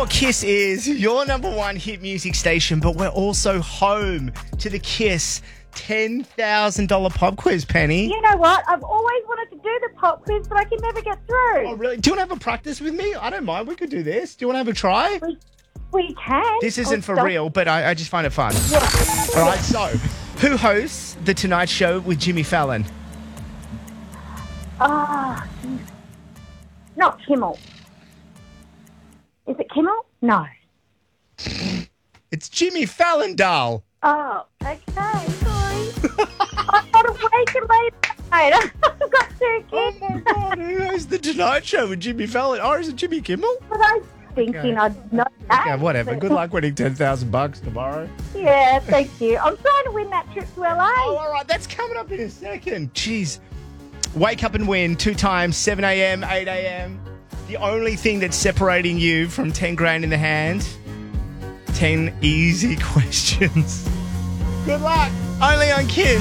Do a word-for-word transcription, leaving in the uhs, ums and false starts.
Kiss is your number one hit music station, but we're also home to the Kiss ten thousand dollars pop quiz, Penny. You know what? I've always wanted to do the pop quiz, but I can never get through. Oh, really? Do you want to have a practice with me? I don't mind. We could do this. Do you want to have a try? We, we can. This isn't I'll for stop. real, but I, I just find it fun. Yeah. All right, so who hosts The Tonight Show with Jimmy Fallon? Ah, not Kimmel. Is it Kimmel? No. It's Jimmy Fallon, doll. Oh, okay. Sorry. I've got awake and late night. I've got two Oh, kids. my God. Who hosts The Tonight Show with Jimmy Fallon? Or is it Jimmy Kimmel? But I was thinking Okay. I'd know that. Yeah, whatever. but- Good luck winning ten thousand bucks tomorrow. Yeah, thank you. I'm trying to win that trip to L A. Oh, all right. That's coming up in a second. Jeez. Wake up and win two times, seven a.m., eight a.m. The only thing that's separating you from ten grand in the hand, ten easy questions. Good luck. Only on Kiss.